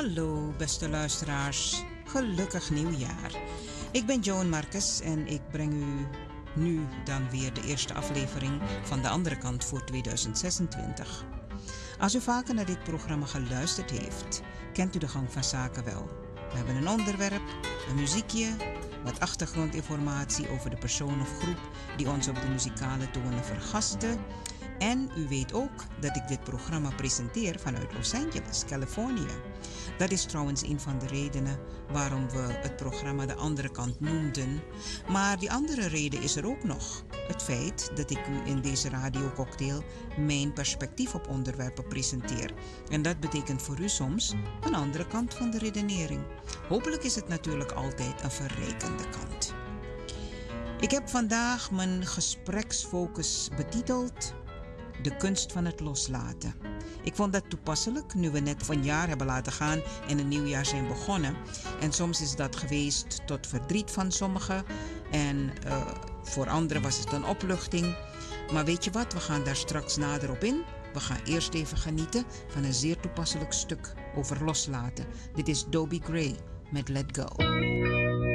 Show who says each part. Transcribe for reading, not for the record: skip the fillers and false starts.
Speaker 1: Hallo beste luisteraars, gelukkig nieuwjaar. Ik ben Joan Marcus en ik breng u nu dan weer de eerste aflevering van De Andere Kant voor 2026. Als u vaker naar dit programma geluisterd heeft, kent u de gang van zaken wel. We hebben een onderwerp, een muziekje, wat achtergrondinformatie over de persoon of groep die ons op de muzikale tonen vergasten. En u weet ook dat ik dit programma presenteer vanuit Los Angeles, Californië. Dat is trouwens een van de redenen waarom we het programma De Andere Kant noemden. Maar die andere reden is er ook nog. Het feit dat ik u in deze radiococktail mijn perspectief op onderwerpen presenteer. En dat betekent voor u soms een andere kant van de redenering. Hopelijk is het natuurlijk altijd een verrijkende kant. Ik heb vandaag mijn gespreksfocus betiteld De kunst van het loslaten. Ik vond dat toepasselijk nu we net van jaar hebben laten gaan en een nieuw jaar zijn begonnen. En soms is dat geweest tot verdriet van sommigen en voor anderen was het een opluchting. Maar weet je wat, we gaan daar straks nader op in. We gaan eerst even genieten van een zeer toepasselijk stuk over loslaten. Dit is Dobie Gray met Let Go.